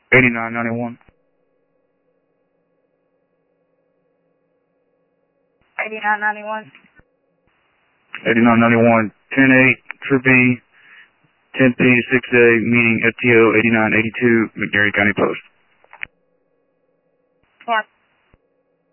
8991. 8991. 8991, 10-8, Troop E, 10P, 6A, meeting FTO 8982, McNairy County Post.